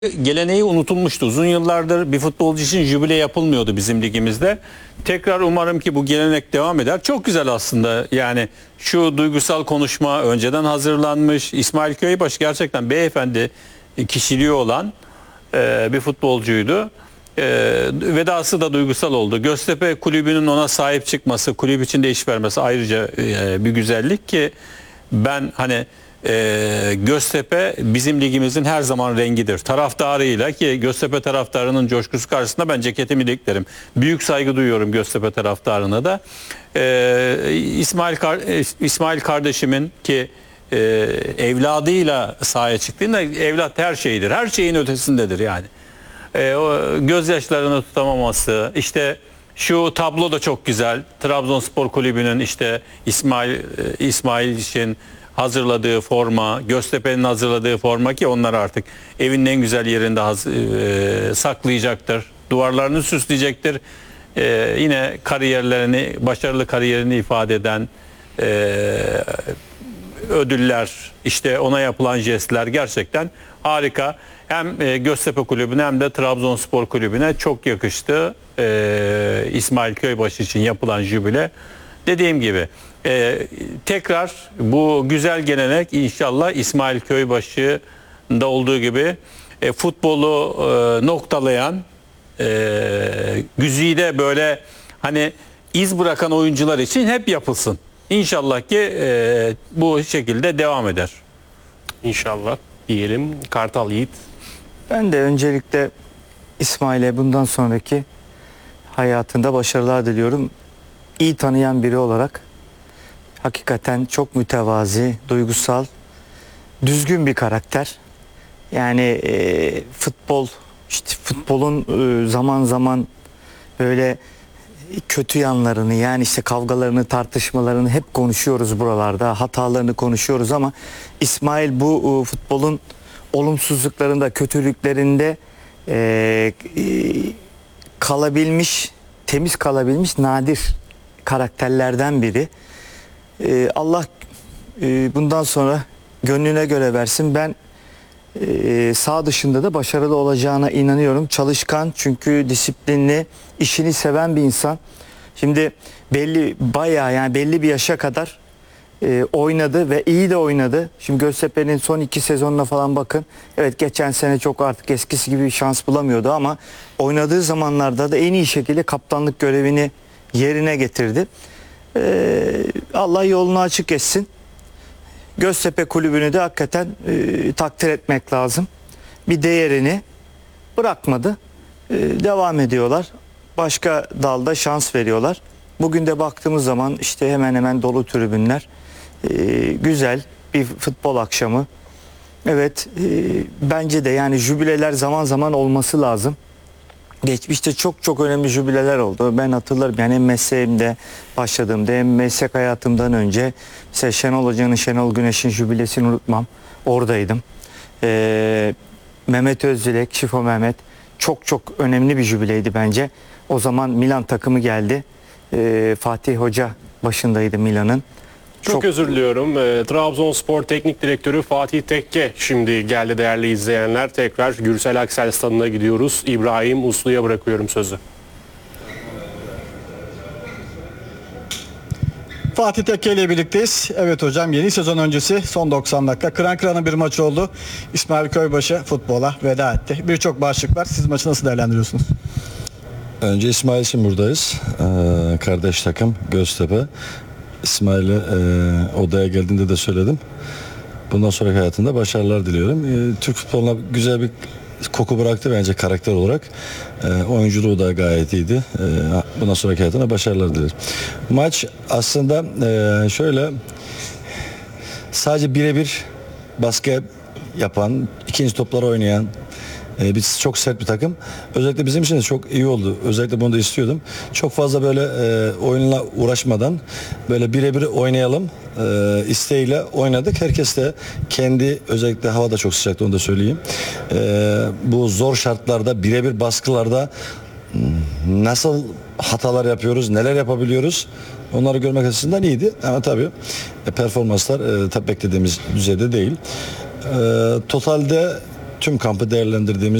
Geleneği unutulmuştu. Uzun yıllardır bir futbolcu için jübile yapılmıyordu bizim ligimizde. Tekrar umarım ki bu gelenek devam eder. Çok güzel aslında. Yani şu duygusal konuşma önceden hazırlanmış. İsmail Köybaşı gerçekten beyefendi kişiliği olan bir futbolcuydu. Vedası da duygusal oldu. Göztepe kulübünün ona sahip çıkması, kulüp içinde iş vermesi ayrıca bir güzellik ki ben hani Göztepe bizim ligimizin her zaman rengidir. Taraftarıyla ki Göztepe taraftarının coşkusu karşısında ben ceketimi diklerim. Büyük saygı duyuyorum Göztepe taraftarına da. İsmail kardeşimin ki evladıyla sahaya çıktığında evlat her şeydir. Her şeyin ötesindedir yani. O gözyaşlarını tutamaması, işte şu tablo da çok güzel. Trabzonspor Kulübü'nün işte İsmail için hazırladığı forma, Göztepe'nin hazırladığı forma ki onlar artık evin en güzel yerinde saklayacaktır. Duvarlarını süsleyecektir. Yine başarılı kariyerini ifade eden ödüller, işte ona yapılan jestler gerçekten harika. Hem Göztepe Kulübü'ne hem de Trabzonspor Kulübü'ne çok yakıştı. İsmail Köybaşı için yapılan jübile. Dediğim gibi tekrar bu güzel gelenek inşallah İsmail Köybaşı'nda olduğu gibi futbolu noktalayan güzide böyle hani iz bırakan oyuncular için hep yapılsın. İnşallah ki bu şekilde devam eder. İnşallah diyelim. Kartal Yiğit. Ben de öncelikle İsmail'e bundan sonraki hayatında başarılar diliyorum. İyi tanıyan biri olarak hakikaten çok mütevazi, duygusal, düzgün bir karakter. Yani futbolun zaman zaman böyle kötü yanlarını, yani işte kavgalarını, tartışmalarını hep konuşuyoruz buralarda. Hatalarını konuşuyoruz ama İsmail bu futbolun olumsuzluklarında, kötülüklerinde temiz kalabilmiş nadir karakterlerden biri. Allah bundan sonra gönlüne göre versin. Ben sağ dışında da başarılı olacağına inanıyorum. Çalışkan, çünkü disiplinli, işini seven bir insan. Şimdi belli bir yaşa kadar oynadı ve iyi de oynadı. Şimdi Göztepe'nin son 2 sezonuna falan bakın. Evet, geçen sene çok artık eskisi gibi bir şans bulamıyordu ama oynadığı zamanlarda da en iyi şekilde kaptanlık görevini yerine getirdi. Allah yolunu açık etsin. Göztepe Kulübü'nü de hakikaten takdir etmek lazım. Bir değerini bırakmadı. Devam ediyorlar. Başka dalda şans veriyorlar. Bugün de baktığımız zaman işte hemen hemen dolu tribünler. Güzel bir futbol akşamı. Evet, bence de yani jübileler zaman zaman olması lazım. Geçmişte çok önemli jübileler oldu. Ben hatırlarım yani hem mesleğimde başladığımda hem meslek hayatımdan önce mesela Şenol Hoca'nın, Şenol Güneş'in jübilesini unutmam. Oradaydım. Mehmet Özdilek, Şifo Mehmet çok önemli bir jübileydi bence. O zaman Milan takımı geldi. Fatih Hoca başındaydı Milan'ın. Çok özür diliyorum. Trabzonspor Teknik Direktörü Fatih Tekke şimdi geldi değerli izleyenler. Tekrar Gürsel Aksel Stadı'na gidiyoruz. İbrahim Uslu'ya bırakıyorum sözü. Fatih Tekke ile birlikteyiz. Evet hocam, yeni sezon öncesi son 90 dakika. Kıran kırana bir maç oldu. İsmail Köybaşı futbola veda etti. Birçok başlık var. Siz maçı nasıl değerlendiriyorsunuz? Önce İsmail için buradayız. Kardeş takım Göztepe. İsmail'e odaya geldiğinde de söyledim. Bundan sonraki hayatında başarılar diliyorum. Türk futboluna güzel bir koku bıraktı bence karakter olarak. Oyunculuğu da gayet iyiydi. Bundan sonraki hayatına başarılar dilerim. Maç aslında şöyle sadece birebir baskı yapan, ikinci topları oynayan, biz çok sert bir takım. Özellikle bizim için de çok iyi oldu. Özellikle bunu da istiyordum. Çok fazla böyle oyunla uğraşmadan böyle birebir oynayalım isteğiyle oynadık. Herkes de kendi, özellikle hava da çok sıcaktı, onu da söyleyeyim. Bu zor şartlarda, birebir baskılarda nasıl hatalar yapıyoruz, neler yapabiliyoruz, onları görmek açısından iyiydi. Ama tabii performanslar tabii beklediğimiz düzeyde değil. Totalde tüm kampı değerlendirdiğimiz